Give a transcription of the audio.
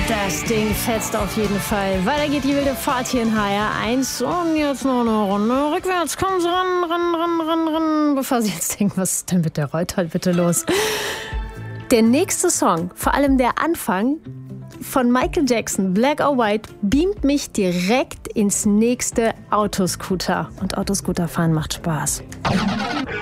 Das Ding fetzt auf jeden Fall. Weiter geht die wilde Fahrt hier in HR1. Und jetzt noch eine Runde rückwärts. Kommen Sie ran. Bevor Sie jetzt denken, was ist denn mit der Reutheit bitte los? Der nächste Song, vor allem der Anfang von Michael Jackson, Black or White, beamt mich direkt ins nächste Autoscooter. Und Autoscooter fahren macht Spaß.